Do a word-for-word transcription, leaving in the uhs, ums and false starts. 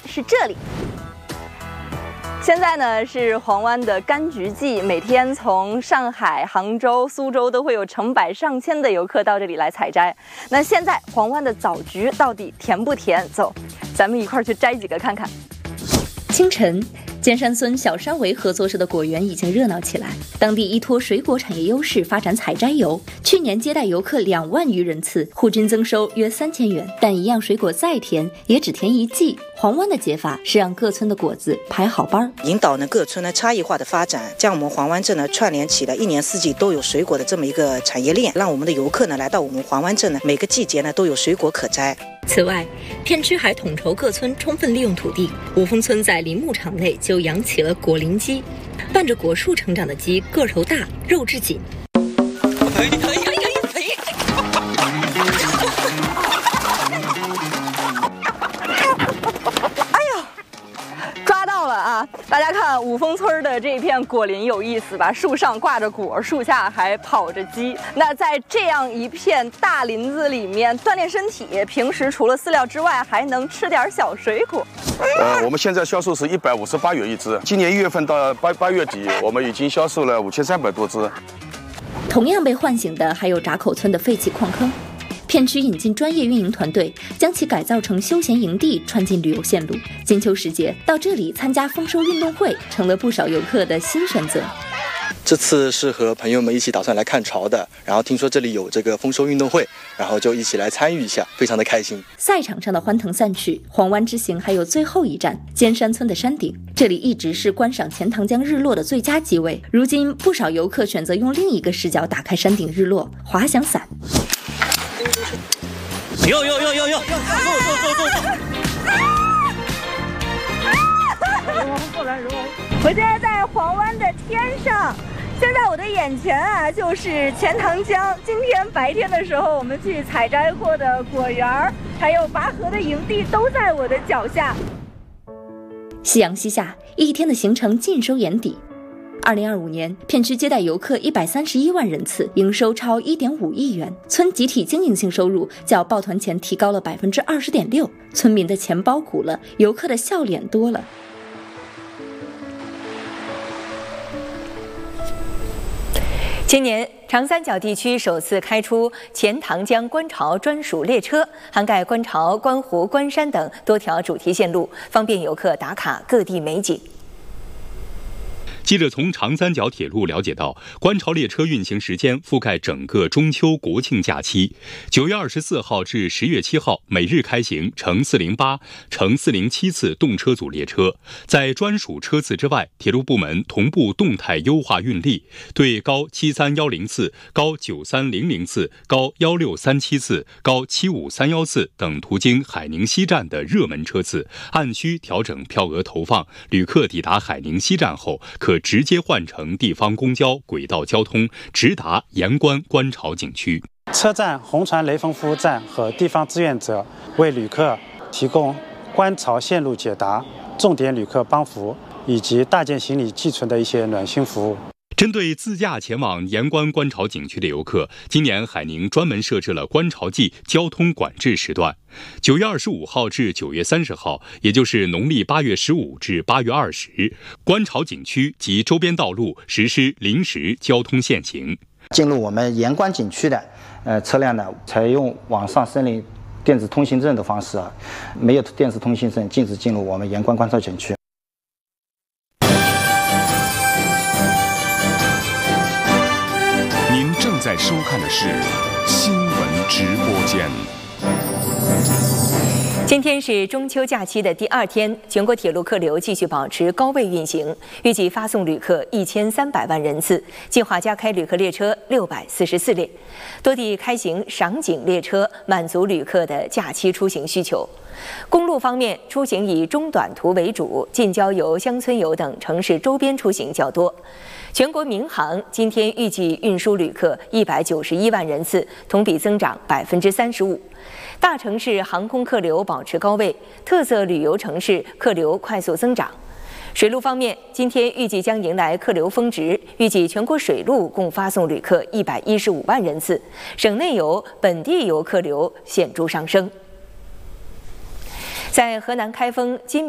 是这里。现在呢是黄湾的柑橘季，每天从上海、杭州、苏州都会有成百上千的游客到这里来采摘。那现在黄湾的枣橘到底甜不甜？走，咱们一块儿去摘几个看看。清晨，尖山村小山围合作社的果园已经热闹起来。当地依托水果产业优势发展采摘游，去年接待游客两万余人次，户均增收约三千元。但一样水果再甜，也只甜一季。黄湾的解法是让各村的果子排好班， 引导呢各村呢差异化的发展，将我们黄湾镇呢串联起了一年四季都有水果的这么一个产业链，让我们的游客呢来到我们黄湾镇呢，每个季节呢都有水果可摘。 此外，片区还统筹各村充分利用土地。五峰村在林牧场内就养起了果林鸡，伴着果树成长的鸡个头大，肉质紧。哎呀呀呀哎呀！抓到了啊！大家看五峰村的这片果林有意思吧？树上挂着果，树下还跑着鸡。那在这样一片大林子里面锻炼身体，平时除了饲料之外，还能吃点小水果。 呃，我们现在销售是一百五十八元一只，今年一月份到八八月底，我们已经销售了五千三百多只。 同样被唤醒的还有闸口村的废弃矿坑。片区引进专业运营团队，将其改造成休闲营地，串进旅游线路。金秋时节，到这里参加丰收运动会，成了不少游客的新选择。 这次是和朋友们一起打算来看潮的，然后听说这里有这个丰收运动会，然后就一起来参与一下，非常的开心。 赛场上的欢腾散去，黄湾之行还有最后一站尖山村的山顶，这里一直是观赏钱塘江日落的最佳机位。如今不少游客选择用另一个视角打开山顶日落，滑翔伞。 哟哟哟哟哟！坐坐坐坐坐！ 我现在在黄湾的天上，现在我的眼前啊就是钱塘江。今天白天的时候，我们去采摘过的果园，还有拔河的营地都在我的脚下。夕阳西下，一天的行程尽收眼底。二零二五年，片区接待游客一百三十一万人次，营收超一点五亿元，村集体经营性收入较抱团前提高了百分之二十点六，村民的钱包鼓了，游客的笑脸多了。今年，长三角地区首次开出钱塘江观潮专属列车，涵盖观潮、观湖、观山等多条主题线路，方便游客打卡各地美景。 记者从长三角铁路了解到，观潮列车运行时间覆盖整个中秋国庆假期，九月二十四号至十月七号每日开行乘四零八、乘四零七次动车组列车。在专属车次之外，铁路部门同步动态优化运力，对高七三一零次、高九三零零次、高一六三七次、高七五三一次等途经海宁西站的热门车次，按需调整票额投放。旅客抵达海宁西站后，可直接换乘地方公交、轨道交通，直达盐官观潮景区。 车站红船雷锋服务站和地方志愿者为旅客提供观潮线路解答、重点旅客帮扶以及大件行李寄存的一些暖心服务。 针对自驾前往盐官观潮景区的游客，今年海宁专门设置了观潮季交通管制时段，九月二十五号至九月三十号，也就是农历八月十五至八月二十，观潮景区及周边道路实施临时交通限行。 进入我们盐官景区的呃车辆呢，采用网上申领电子通行证的方式啊，没有电子通行证禁止进入我们盐官观潮景区。 在收看的是新闻直播间。 今天是中秋假期的第二天，全国铁路客流继续保持高位运行，预计发送旅客一千三百万人次，计划加开旅客列车六百四十四列，多地开行赏景列车，满足旅客的假期出行需求。公路方面，出行以中短途为主，近郊游、乡村游等城市周边出行较多。全国民航今天预计运输旅客一百九十一万人次，同比增长百分之三十五。大城市航空客流保持高位，特色旅游城市客流快速增长。水路方面，今天预计将迎来客流峰值，预计全国水路共发送旅客一百一十五万人次，省内游、本地游客流显著上升。在河南开封金